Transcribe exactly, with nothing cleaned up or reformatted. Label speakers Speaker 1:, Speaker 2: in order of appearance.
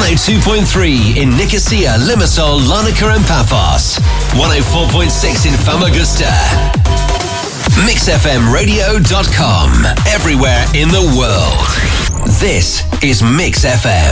Speaker 1: oh two point three in Nicosia, Limassol, Larnaca and Paphos. one oh four point six in Famagusta. mix f m radio dot com. Everywhere in the world. This is Mix F M.